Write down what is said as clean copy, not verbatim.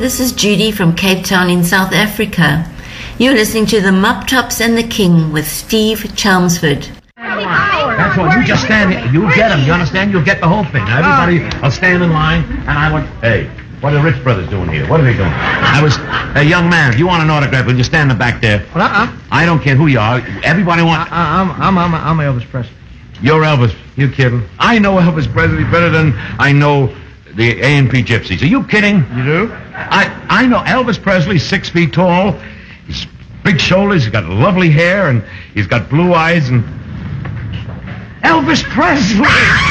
This is Judy from Cape Town in South Africa. You're listening to the Mop Tops and the King with Steve Chelmsford. That's all. You just stand here. You'll get them. You understand? You'll get the whole thing. Now, everybody will stand in line, and I went, hey, what are the Rich Brothers doing here? What are they doing? Hey, young man, if you want an autograph, will you stand back there? Well, I don't care who you are. Everybody wants... I'm Elvis Presley. You're Elvis. You kidding? I know Elvis Presley better than I know the A&P Gypsies. Are you kidding? You do? I know Elvis Presley, 6 feet tall. He's big shoulders. He's got lovely hair, and he's got blue eyes, and... Elvis Presley!